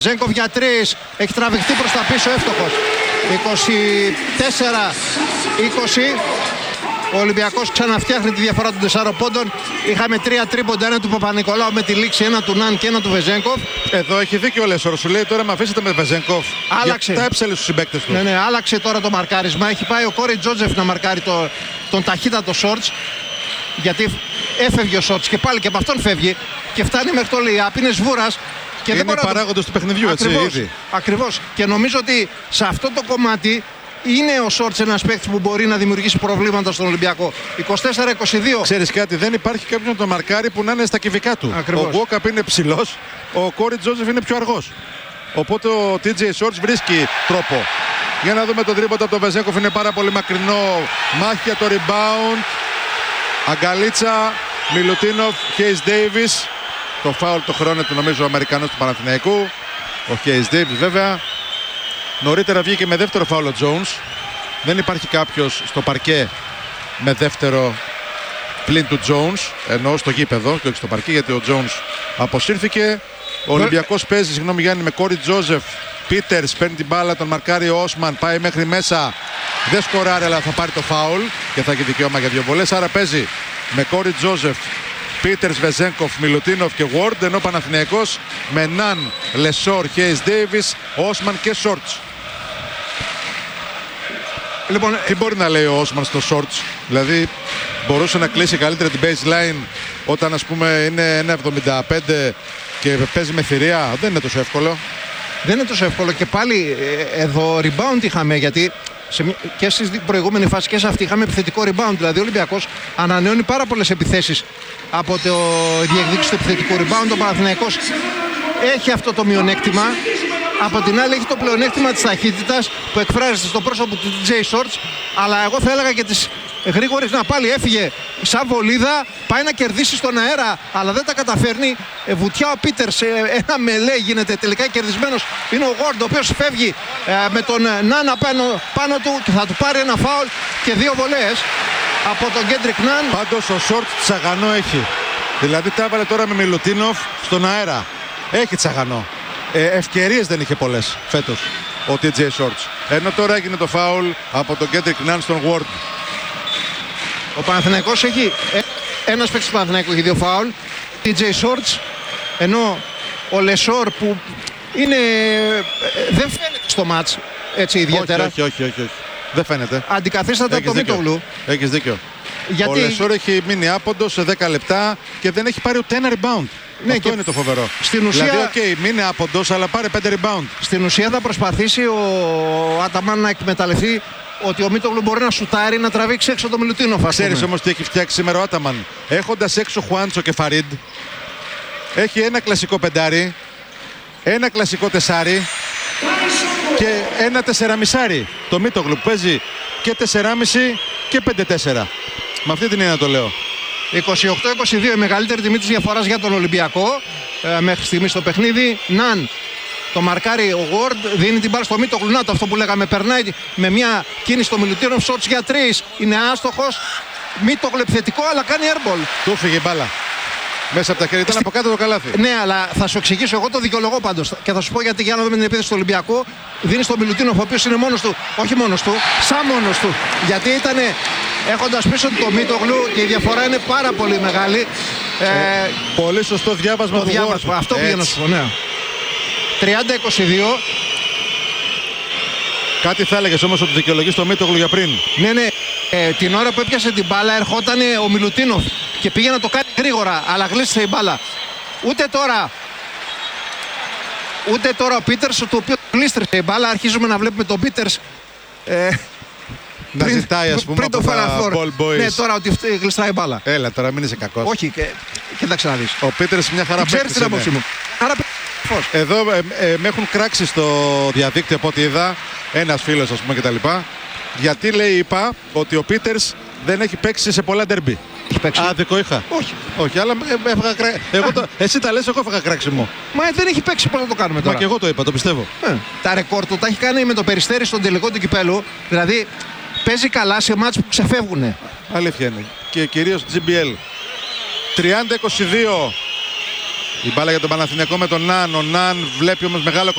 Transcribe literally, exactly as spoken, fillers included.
Βεζένκοφ για τρεις, έχει τραβηχτεί προς τα πίσω, εύστοχος. είκοσι τέσσερα είκοσι. Ο Ολυμπιακός ξαναφτιάχνει τη διαφορά των τεσσάρων πόντων. Είχαμε τρία τρίποντα, ένα του Παπα-Νικολάου με τη λήξη, ένα του Ναν και ένα του Βεζένκοφ. Εδώ έχει δίκιο ο Λεσόρ. Σου λέει τώρα με αφήσετε με Βεζένκοφ. Άλλαξε. Τα έψαλε στους συμπαίκτες του. Ναι, ναι, άλλαξε τώρα το μαρκάρισμα. Έχει πάει ο Κόρι Τζότζεφ να μαρκάρει το, τον ταχύτατο Σόρτς. Γιατί έφευγε ο Σόρτς και πάλι και από αυτόν φεύγει. Και φτάνει μέχρι το Λιάπ. Είναι σβούρας. Και είναι δεν παράγοντος του παιχνιδιού, έτσι, ακριβώς, ήδη. Ακριβώς. Και νομίζω ότι σε αυτό το κομμάτι είναι ο Σόρτς ένας παίκτης που μπορεί να δημιουργήσει προβλήματα στον Ολυμπιακό. είκοσι τέσσερα είκοσι δύο. Ξέρεις κάτι, δεν υπάρχει κάποιον να το μαρκάρει που να είναι στα κυβικά του. Ακριβώς. Ο Γκόκαπ είναι ψηλός, ο Κόρι Τζότζεφ είναι πιο αργός. Οπότε ο τι τζέι Shorts βρίσκει τρόπο. Για να δούμε το τρίποντα από τον Βεζένκοφ, είναι πάρα πολύ μακρινό. Μάχη για το rebound. Αγκαλίτσα, Μιλουτίνοφ, Χέις Ντέιβις. Το φάουλ το χρώνεται νομίζω ο Αμερικανός του Παναθηναϊκού. Ο Χέις Ντέιβις βέβαια. Νωρίτερα βγήκε με δεύτερο φάουλ ο Jones. Δεν υπάρχει κάποιος στο παρκέ με δεύτερο πλην του Jones. Ενώ στο γήπεδο και όχι στο παρκέ, γιατί ο Jones αποσύρθηκε. Ο Ολυμπιακός παίζει, συγγνώμη Γιάννη, με Κόρι Τζόζεφ. Πίτερς παίρνει την μπάλα, τον μαρκάρει ο Όσμαν. Πάει μέχρι μέσα. Δεν σκοράρει, αλλά θα πάρει το φάουλ και θα έχει δικαίωμα για δύο βολές. Άρα παίζει με Κόρι Τζόζεφ, Πίτερς, Βεζένκοφ, Μιλουτίνοφ και Ward. Ενώ Παναθηναϊκός με Ναν, Λεσόρ, Χέις Ντέιβις, Όσμαν και Σόρτς. Λοιπόν, τι μπορεί να λέει ο Όσμαν στο Shorts? Δηλαδή μπορούσε να κλείσει καλύτερα την baseline όταν ας πούμε είναι ένα εβδομήντα πέντε και παίζει με θηρία? Δεν είναι τόσο εύκολο. Δεν είναι τόσο εύκολο και πάλι ε, εδώ rebound είχαμε, γιατί σε, και στις προηγούμενη φάση και σε αυτή είχαμε επιθετικό rebound. Δηλαδή ο Ολυμπιακός ανανεώνει πάρα πολλές επιθέσεις από το διεκδίκηση του επιθετικού rebound. Ο Παναθηναϊκός έχει αυτό το μειονέκτημα. Από την άλλη έχει το πλεονέκτημα της ταχύτητας που εκφράζεται στο πρόσωπο του τι τζέι Shorts. Αλλά εγώ θα έλεγα και της γρήγορης, να πάλι έφυγε σαν βολίδα, πάει να κερδίσει στον αέρα, αλλά δεν τα καταφέρνει. Ε, βουτιά ο Πίτερς, ε, ένα μελέ γίνεται, τελικά κερδισμένος είναι ο Ward, ο οποίος φεύγει ε, με τον Νάνα πάνω, πάνω του και θα του πάρει ένα φάουλ και δύο βολές από τον Κέντρικ Ναν. Πάντως ο Shorts τσαγανό έχει. Δηλαδή τα έβαλε τώρα με Μιλουτίνοφ στον αέρα. Έχει τσαγανό. Ε, ευκαιρίες δεν είχε πολλές φέτος ο τι τζέι Shorts. Ενώ τώρα έγινε το φάουλ από τον Κέντρικ Ναν στον Ward. Ο Παναθηναϊκός έχει, ε, ένας παίκτης του Παναθηναϊκού έχει δύο φάουλ, τι τζέι Shorts, ενώ ο Λεσόρ που είναι, ε, δεν φαίνεται στο μάτς έτσι ιδιαίτερα. Όχι, όχι, όχι, όχι. Δεν φαίνεται. Αντικαθίσταται από το Μίτογλου. Έχεις δίκιο. Γιατί... Ο Λεσόρ έχει μείνει άποντος σε δέκα λεπτά και δεν έχει πάρει ούτε ένα rebound. Ναι, αυτό είναι το φοβερό. Στην ουσία... Δηλαδή, οκ, okay, μείνει άποντος, αλλά πάρε πέντε rebound. Στην ουσία θα προσπαθήσει ο Αταμάν να εκμεταλλευτεί ότι ο Μίτογλου μπορεί να σουτάρει, να τραβήξει έξω το Μιλουτίνοφ. Ξέρεις όμως τι έχει φτιάξει σήμερα ο Άταμαν? Έχοντας έξω Χουάντσο και Φαρίντ, έχει ένα κλασικό πεντάρι, ένα κλασικό τεσάρι και ένα τεσσεραμισάρι. Το Μίτογλου που παίζει και τεσσεράμισι και πέντε τέσσερα. Με αυτή την έννοια το λέω. είκοσι οκτώ είκοσι δύο η μεγαλύτερη τιμή της διαφοράς για τον Ολυμπιακό ε, μέχρι στιγμή στο παιχνίδι. Ναν το μαρκάρει ο Ward, δίνει την μπάλα στο Μίτογλου. Να το αυτό που λέγαμε, περνάει με μια κίνηση στο Μιλουτίνοφ. Shorts για τρεις, είναι άστοχος. Μίτογλου επιθετικό, αλλά κάνει airball. Του φύγε μπάλα μέσα από τα χέρια, ήταν από κάτω το καλάθι. Ναι, αλλά θα σου εξηγήσω, εγώ το δικαιολογώ πάντως. Και θα σου πω γιατί, για να δούμε την επίθεση του Ολυμπιακού. Δίνει στο Μιλουτίνοφ, ο οποίος είναι μόνος του, όχι μόνος του, σαν μόνος του. Γιατί ήταν έχοντας πίσω του το Μίτογλου και η διαφορά είναι πάρα πολύ μεγάλη. Ε, ε, πολύ σωστό διάβασμα το του διάβασμα. Αυτό πήγαινε να σου πω, ναι. τριάντα είκοσι δύο. Κάτι θα έλεγες όμως ότι δικαιολογείς το Μίτογλου για πριν. Ναι, ναι. Ε, την ώρα που έπιασε την μπάλα ερχόταν ο Μιλουτίνοφ και πήγε να το κάνει γρήγορα, αλλά γλίστησε η μπάλα. Ούτε τώρα, ούτε τώρα ο Πίτερς, το οποίο γλίστησε η μπάλα, αρχίζουμε να βλέπουμε τον Πίτερς ε, να πριν, ζητάει ας πούμε πριν από τα ball boys. Ναι, τώρα ότι γλιστράει η μπάλα. Έλα, τώρα μην είσαι κακός. Όχι, και, κοίταξε να δεις. Ο Πίτερς μια χαρά παίκτης. Ξέρεις την άποψή μου. Άρα, εδώ ε, ε, με έχουν κράξει στο διαδίκτυο από ό,τι είδα ένας φίλος ας πούμε κτλ. Γιατί λέει είπα ότι ο Πίτερς δεν έχει παίξει σε πολλά ντερμπι. Άδικο είχα. Όχι. Όχι, αλλά ε, έφαγα κρά... εγώ το... εσύ τα λες, εγώ έφαγα κράξιμο. Μα δεν έχει παίξει, πώς θα το κάνουμε τώρα? Μα και εγώ το είπα, το πιστεύω. Ε, τα ρεκόρ του τα έχει κάνει με το Περιστέρι στον τελικό του κυπέλου. Δηλαδή παίζει καλά σε μάτς που ξεφεύγουνε. Αλήθεια είναι. Και κυρίως τζι μπι ελ. τριάντα είκοσι δύο. Η μπάλα για τον Παναθηναϊκό με τον Ναν. Ο Ναν βλέπει όμως μεγάλο